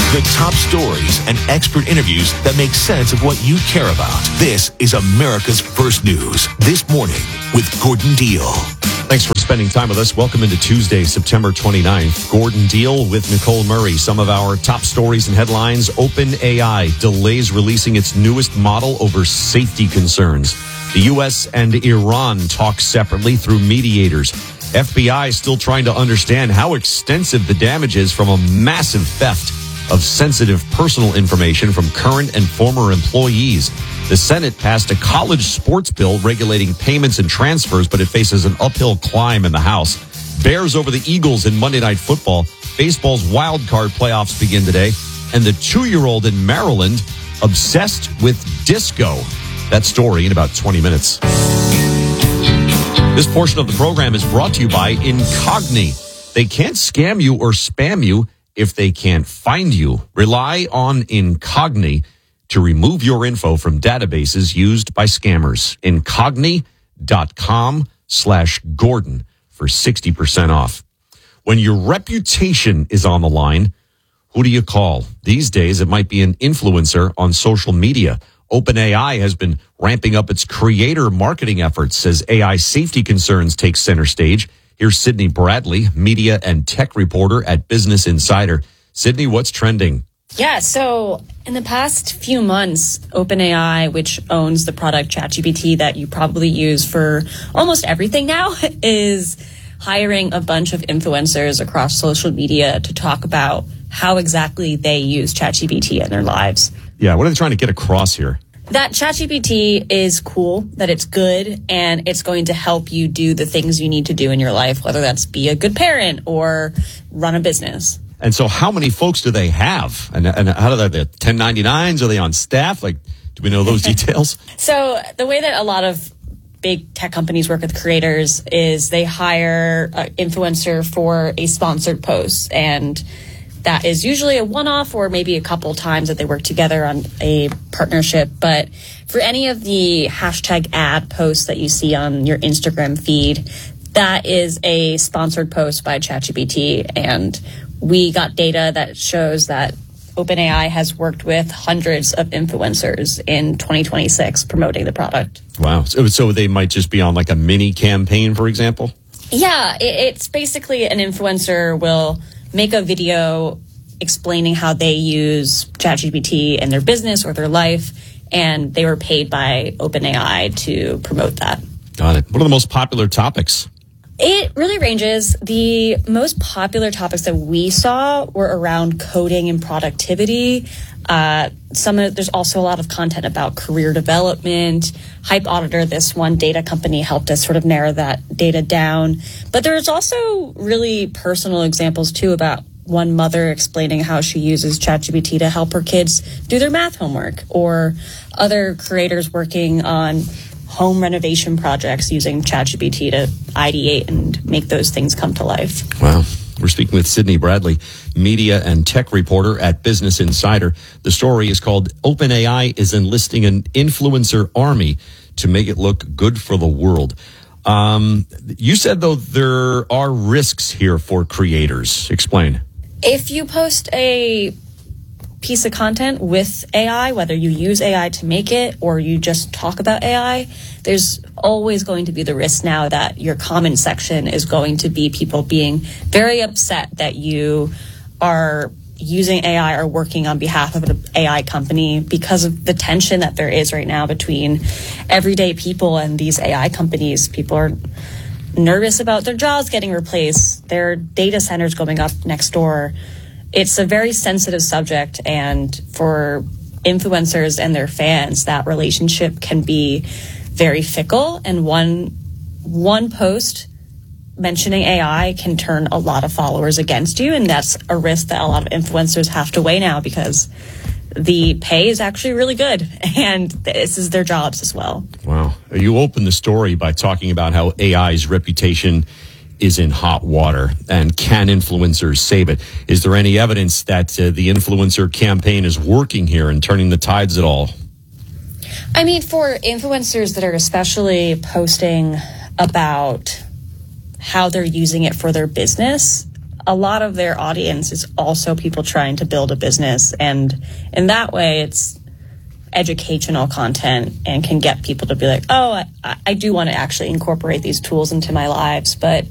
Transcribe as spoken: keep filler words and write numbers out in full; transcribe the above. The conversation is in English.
The top stories and expert interviews that make sense of what you care about. This is America's First News. This morning with Gordon Deal. Thanks for spending time with us. Welcome into Tuesday, September twenty-ninth. Gordon Deal with Nicole Murray. Some of our top stories and headlines. OpenAI delays releasing its newest model over safety concerns. The U S and Iran talk separately through mediators. F B I still trying to understand how extensive the damage is from a massive theft of sensitive personal information from current and former employees. The Senate passed a college sports bill regulating payments and transfers, but it faces an uphill climb in the House. Bears over the Eagles in Monday Night Football. Baseball's wild card playoffs begin today. And the two-year-old in Maryland obsessed with disco. That story in about twenty minutes. This portion of the program is brought to you by Incogni. They can't scam you or spam you if they can't find you. Rely on Incogni to remove your info from databases used by scammers. Incogni.com slash Gordon for sixty percent off. When your reputation is on the line, who do you call? These days, it might be an influencer on social media. OpenAI has been ramping up its creator marketing efforts as A I safety concerns take center stage. Here's Sydney Bradley, media and tech reporter at Business Insider. Sydney, what's trending? Yeah, so in the past few months, OpenAI, which owns the product ChatGPT that you probably use for almost everything now, is hiring a bunch of influencers across social media to talk about how exactly they use ChatGPT in their lives. Yeah, what are they trying to get across here? That ChatGPT is cool, that it's good, and it's going to help you do the things you need to do in your life, whether that's be a good parent or run a business. And so how many folks do they have? And, and how do they, the ten ninety-nines? Are they on staff? Like, do we know those details? So the way that a lot of big tech companies work with creators is they hire an influencer for a sponsored post, and that is usually a one-off or maybe a couple times that they work together on a partnership. But for any of the hashtag ad posts that you see on your Instagram feed, that is a sponsored post by ChatGPT. And we got data that shows that OpenAI has worked with hundreds of influencers in twenty twenty-six promoting the product. Wow. So, so they might just be on like a mini campaign, for example? Yeah, it, it's basically an influencer will make a video explaining how they use ChatGPT in their business or their life, and they were paid by OpenAI to promote that. Got it. What are the most popular topics? It really ranges. The most popular topics that we saw were around coding and productivity. Uh, some of, there's also a lot of content about career development. Hype Auditor, this one data company, helped us sort of narrow that data down. But there's also really personal examples, too, about one mother explaining how she uses ChatGPT to help her kids do their math homework, or other creators working on home renovation projects using ChatGPT to ideate and make those things come to life. Wow. We're speaking with Sydney Bradley, media and tech reporter at Business Insider. The story is called OpenAI is enlisting an influencer army to make it look good for the world. Um, you said, though, there are risks here for creators. Explain. If you post a piece of content with A I, whether you use A I to make it or you just talk about A I, there's always going to be the risk now that your comment section is going to be people being very upset that you are using A I or working on behalf of an A I company because of the tension that there is right now between everyday people and these A I companies. People are nervous about their jobs getting replaced, their data centers going up next door. It's a very sensitive subject, and for influencers and their fans, that relationship can be very fickle, and one one post mentioning A I can turn a lot of followers against you, and that's a risk that a lot of influencers have to weigh now because the pay is actually really good, and this is their jobs as well. Wow. You opened the story by talking about how A I's reputation is in hot water, and can influencers save it? Is there any evidence that uh, the influencer campaign is working here and turning the tides at all? I mean, for influencers that are especially posting about how they're using it for their business, a lot of their audience is also people trying to build a business. And in that way, it's educational content and can get people to be like, oh, I, I do want to actually incorporate these tools into my lives. But